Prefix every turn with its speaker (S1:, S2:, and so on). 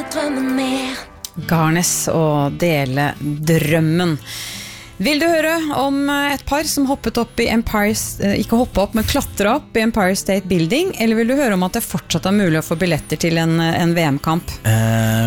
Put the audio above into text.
S1: drømmen mer.
S2: Garnes og dele drømmen. Vil du høre om et par som hoppet opp i ikke hoppet opp, men klatret opp i Empire State Building, eller vil du høre om at det fortsatt er mulig å få billetter til en VM-kamp?